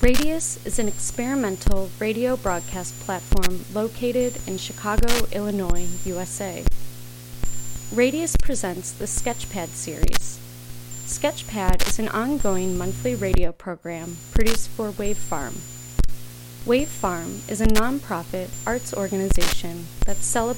Radius is an experimental radio broadcast platform located in Chicago, Illinois, USA. Radius presents the Sketchpad series. Sketchpad is an ongoing monthly radio program produced for Wave Farm. Wave Farm is a nonprofit arts organization that celebrates